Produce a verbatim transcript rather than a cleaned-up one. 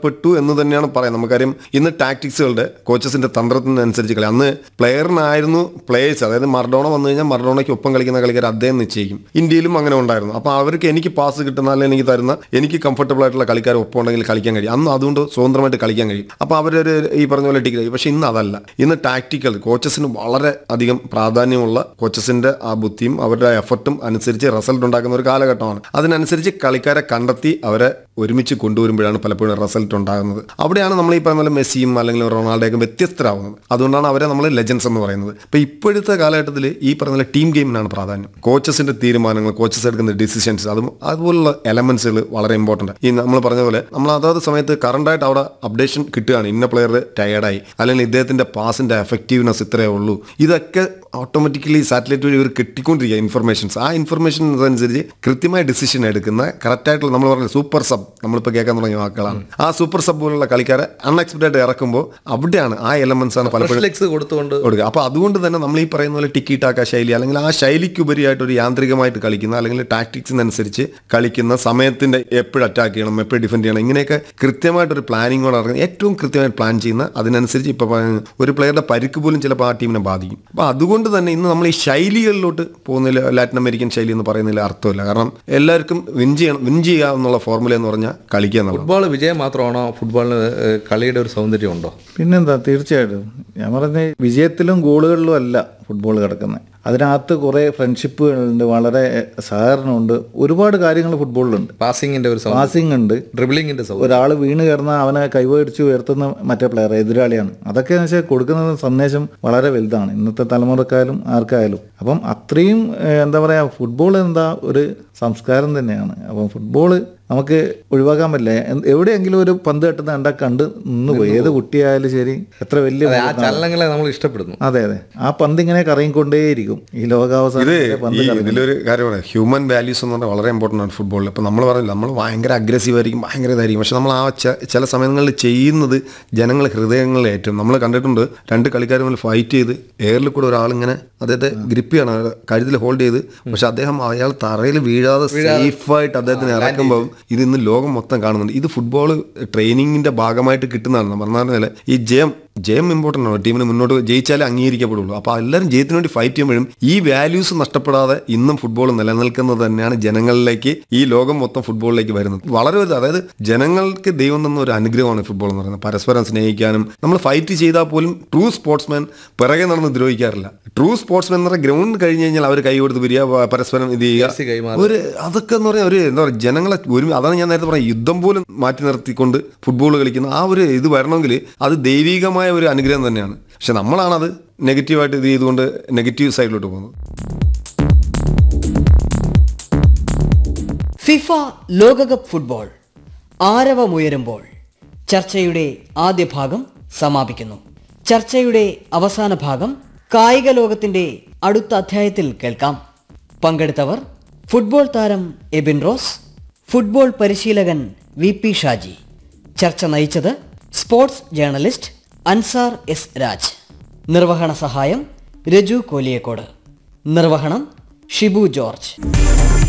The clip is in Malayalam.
നഷ്ടപ്പെട്ടു എന്ന് തന്നെയാണ് പറയുന്നത്. നമുക്കറിയാം ഇന്ന് ടാക്ടിക്സുകളുടെ കോച്ചസിന്റെ തന്ത്രത്തിനനുസരിച്ച് കളി. അന്ന് പ്ലെയറിനായിരുന്നു പ്ലേയേഴ്സ്, അതായത് മറഡോണ വന്നു കഴിഞ്ഞാൽ മറഡോണയ്ക്ക് ഒപ്പം കളിക്കുന്ന കളിക്കാർ അദ്ദേഹം നിശ്ചയിക്കും. ഇന്ത്യയിലും അങ്ങനെ ഉണ്ടായിരുന്നു. അപ്പോൾ അവർക്ക് എനിക്ക് പാസ് കിട്ടുന്ന അല്ലെങ്കിൽ എനിക്ക് തരുന്ന എനിക്ക് കംഫർട്ടബിൾ ആയിട്ടുള്ള കളിക്കാർ ഒപ്പം ഉണ്ടെങ്കിൽ കളിക്കാൻ കഴിയും. അന്ന് അതുകൊണ്ട് സ്വതന്ത്രമായിട്ട് കളിക്കാൻ കഴിയും. അപ്പോൾ അവരൊരു ഈ പറഞ്ഞ പോലെ ടിക്കറ്റ്. പക്ഷേ ഇന്ന് അതല്ല. ഇന്ന് ടാക്ടിക്കൽ കോച്ചസിന് വളരെ അധികം പ്രാധാന്യമുള്ള കോച്ചസിന്റെ ആ ബുദ്ധിയും അവരുടെ എഫർട്ടും അനുസരിച്ച് റിസൾട്ട് ഉണ്ടാക്കുന്ന ഒരു കാലഘട്ടമാണ്. അതിനനുസരിച്ച് കളിക്കാരെ കണ്ടെത്തി അവരെ ഒരുമിച്ച് കൊണ്ടുവരുമ്പോഴാണ് പലപ്പോഴും റിസൾട്ട് ഉണ്ടാകുന്നത്. അവിടെയാണ് നമ്മൾ ഈ പറയുന്ന പോലെ മെസ്സിയും അല്ലെങ്കിൽ റൊണാൾഡോയൊക്കെ വ്യത്യസ്തരാകുന്നത്. അതുകൊണ്ടാണ് അവരെ നമ്മൾ ലെജൻസ് എന്ന് പറയുന്നത്. ഇപ്പോൾ ഇപ്പോഴത്തെ കാലഘട്ടത്തിൽ ഈ പറയുന്ന ടീം ഗെയിമിനാണ് പ്രാധാന്യം. കോച്ചസിന്റെ തീരുമാനങ്ങൾ, കോച്ചസ് എടുക്കുന്ന ഡിസിഷൻസ്, അതും അതുപോലുള്ള എലമെന്റ്സുകൾ വളരെ ഇമ്പോർട്ടൻ്റ്. ഈ നമ്മൾ പറഞ്ഞ പോലെ നമ്മൾ അതാത് സമയത്ത് കറണ്ടായിട്ട് അവിടെ അപ്ഡേഷൻ കിട്ടുകയാണ്. ഇന്ന പ്ലെയർ ടയേർഡായി, അല്ലെങ്കിൽ ഇദ്ദേഹത്തിന്റെ പാസിന്റെ എഫക്റ്റീവ്നെസ് ഇത്രയേ ഉള്ളൂ. ഇതൊക്കെ ഓട്ടോമാറ്റിക്കലി സാറ്റലൈറ്റ് വഴി ഇവർ കിട്ടിക്കൊണ്ടിരിക്കുക ഇൻഫർമേഷൻസ്. ആ ഇൻഫർമേഷൻസ് അനുസരിച്ച് കൃത്യമായ ഡിസിഷൻ എടുക്കുന്ന കറക്റ്റായിട്ടുള്ള നമ്മൾ പറഞ്ഞ സൂപ്പർ സബ്, നമ്മളിപ്പോൾ കേൾക്കാൻ തുടങ്ങിയ വാക്കുകളാണ്. ആ സൂപ്പർ സബ് പോലുള്ള കളിക്കാരെ അൺഎക്സ്പെക്റ്റഡ് ആയിട്ട് ഇറക്കുമ്പോൾ അവിടെയാണ് ആ എലമെന്റ്സ് ആണ് പലപ്പോഴും കൊടുത്തുകൊണ്ട് കൊടുക്കുക. അപ്പോൾ അതുകൊണ്ട് തന്നെ നമ്മൾ ഈ പറയുന്ന പോലെ ടിക്കി ടാക്ക ശൈലി, അല്ലെങ്കിൽ ആ ശൈലിക്കുപരിയായിട്ട് ഒരു യാന്ത്രികമായിട്ട് കളിക്കുന്ന, അല്ലെങ്കിൽ ടാക്ടിക്സിനനുസരിച്ച് കളിക്കുന്ന, സമയത്തിന്റെ എപ്പോഴും അറ്റാക്ക് ചെയ്യണം, എപ്പോഴും ഡിഫെൻഡ് ചെയ്യണം, ഇങ്ങനെയൊക്കെ കൃത്യമായിട്ടൊരു പ്ലാനിങ്ങോടെ ഇറങ്ങി ഏറ്റവും കൃത്യമായിട്ട് പ്ലാൻ ചെയ്യുന്ന, അതിനനുസരിച്ച് ഇപ്പോൾ ഒരു പ്ലെയറുടെ പരിക്ക് പോലും ചിലപ്പോൾ ആ ടീമിനെ ബാധിക്കും. അപ്പോൾ അതുകൊണ്ട് തന്നെ ഇന്ന് നമ്മൾ ഈ ശൈലികളിലോട്ട് പോകുന്നതിൽ ലാറ്റിൻ അമേരിക്കൻ ശൈലി എന്ന് പറയുന്നതിൽ അർത്ഥമില്ല. കാരണം എല്ലാവർക്കും വിൻ ചെയ്യണം, വിൻ ചെയ്യുക എന്നുള്ള ഫോർമുല എന്ന് പറഞ്ഞാൽ കളിക്കുക എന്നുള്ളത്. ഫുട്ബോൾ വിജയം മാത്രമാണോ? ഫുട്ബോളിന് കളിയുടെ ഒരു സൗന്ദര്യം ഉണ്ടോ? പിന്നെന്താ, തീർച്ചയായിട്ടും. ഞാൻ പറഞ്ഞ വിജയത്തിലും ഗോളുകളിലും അല്ല ഫുട്ബോൾ കിടക്കുന്നത്. അതിനകത്ത് കുറേ ഫ്രണ്ട്ഷിപ്പുകളുണ്ട്, വളരെ സഹകരണമുണ്ട്, ഒരുപാട് കാര്യങ്ങൾ ഫുട്ബോളിലുണ്ട്. പാസിങ്ങിന്റെ ഒരു പാസിംഗ് ഉണ്ട്, ഡ്രിബിളിങ്ങിന്റെ, ഒരാൾ വീണ് കിടന്നാൽ അവനെ കൈവടിച്ച് ഉയർത്തുന്ന മറ്റേ പ്ലെയർ എതിരാളിയാണ്. അതൊക്കെ എന്ന് വെച്ചാൽ കൊടുക്കുന്ന സന്ദേശം വളരെ വലുതാണ് ഇന്നത്തെ തലമുറക്കായാലും ആർക്കായാലും. അപ്പം അത്രയും എന്താ പറയുക, ഫുട്ബോൾ എന്താ ഒരു സംസ്കാരം തന്നെയാണ്. അപ്പം ഫുട്ബോള് നമുക്ക് ഒഴിവാക്കാൻ പറ്റില്ല. എവിടെയെങ്കിലും ഒരു പന്ത് കെട്ടുന്ന കണ്ടാൽ കണ്ട് നിന്ന് പോയി. ഏത് കുട്ടിയായാലും ശരി, എത്ര വലിയ ചലനങ്ങളെ നമ്മൾ ഇഷ്ടപ്പെടുന്നു. അതെ അതെ, ആ പന്ത് ഇങ്ങനെ കറങ്ങിക്കൊണ്ടേയിരിക്കും ഈ ലോകാവസാനം. ഇതിലൊരു കാര്യമാണ്, ഹ്യൂമൻ വാല്യൂസ് എന്ന് പറഞ്ഞാൽ വളരെ ഇമ്പോർട്ടൻ്റ് ആണ് ഫുട്ബോളിൽ. ഇപ്പം നമ്മൾ പറഞ്ഞില്ല, നമ്മൾ ഭയങ്കര അഗ്രസീവ് ആയിരിക്കും, ഭയങ്കര ഇതായിരിക്കും. പക്ഷെ നമ്മൾ ആ ചില സമയങ്ങളിൽ ചെയ്യുന്നത് ജനങ്ങൾ ഹൃദയങ്ങളിൽ ഏറ്റവും. നമ്മൾ കണ്ടിട്ടുണ്ട് രണ്ട് കളിക്കാർ തമ്മിൽ ഫൈറ്റ് ചെയ്ത് എയറിൽ കൂടെ ഒരാളിങ്ങനെ അദ്ദേഹത്തെ ഗ്രിപ്പ് ചെയ്യണം, കഴുത്തിൽ ഹോൾഡ് ചെയ്ത്, പക്ഷെ അദ്ദേഹം അയാൾ തറയിൽ വീഴാതെ സേഫായിട്ട് അദ്ദേഹത്തിന് ഇറക്കുമ്പോൾ ഇത് ഇന്ന് ലോകം മൊത്തം കാണുന്നുണ്ട്. ഇത് ഫുട്ബോൾ ട്രെയിനിങ്ങിന്റെ ഭാഗമായിട്ട് കിട്ടുന്നതാണ്. പറഞ്ഞാൽ ഈ ജയം ജയം ഇമ്പോർട്ടൻ്റ് ആണ്. ടീമിന് മുന്നോട്ട് ജയിച്ചാലേ അംഗീകരിക്കപ്പെടുള്ളൂ. അപ്പോൾ എല്ലാവരും ജയത്തിന് വേണ്ടി ഫൈറ്റ് ചെയ്യുമ്പോഴും ഈ വാല്യൂസ് നഷ്ടപ്പെടാതെ ഇന്നും ഫുട്ബോൾ നിലനിൽക്കുന്നത് തന്നെയാണ് ജനങ്ങളിലേക്ക്, ഈ ലോകം മൊത്തം ഫുട്ബോളിലേക്ക് വരുന്നത്. വളരെ വലുത്, അതായത് ജനങ്ങൾക്ക് ദൈവം തന്ന ഒരു അനുഗ്രഹമാണ് ഫുട്ബോൾ എന്ന് പറയുന്നത്. പരസ്പരം സ്നേഹിക്കാനും, നമ്മൾ ഫൈറ്റ് ചെയ്താൽ പോലും ട്രൂ സ്പോർട്സ്മാൻ പിറകെ നടന്ന് ദ്രോഹിക്കാറില്ല. ട്രൂ സ്പോർട്സ്മാൻ എന്ന് പറഞ്ഞാൽ ഗ്രൗണ്ട് കഴിഞ്ഞ് കഴിഞ്ഞാൽ അവർ കൈ കൊടുത്ത് പിരിയുക, പരസ്പരം ഇത് ചെയ്യുക, ഒരു അതൊക്കെ എന്ന് പറഞ്ഞാൽ ഒരു എന്താ പറയുക, ജനങ്ങളെ ഒരു, അതാണ് ഞാൻ നേരത്തെ പറഞ്ഞത്, യുദ്ധം പോലും മാറ്റി നിർത്തിക്കൊണ്ട് ഫുട്ബോൾ കളിക്കുന്ന ആ ഒരു ഇത് വരണമെങ്കിൽ അത് ദൈവികമായ ഒരു അനുഗ്രഹം തന്നെയാണ്. പക്ഷെ നമ്മളാണത് നെഗറ്റീവായിട്ട് ഇത് ചെയ്തുകൊണ്ട് നെഗറ്റീവ് സൈഡിലോട്ട് പോകുന്നത്. ഫിഫ ലോകകപ്പ് ഫുട്ബോൾ ആരവമുയരുമ്പോൾ ചർച്ചയുടെ ആദ്യ ഭാഗം സമാപിക്കുന്നു. ചർച്ചയുടെ അവസാന ഭാഗം കായിക ലോകത്തിന്റെ അടുത്ത അധ്യായത്തിൽ കേൾക്കാം. പങ്കെടുത്തവർ ഫുട്ബോൾ താരം എബിൻ റോസ്, ഫുട്ബോൾ പരിശീലകൻ വി പി ഷാജി. ചർച്ച നയിച്ചത് sports journalist Ansar S Raj. നിർവഹണ സഹായം രജു കോലിയക്കോട്. നിർവഹണം ഷിബു ജോർജ്.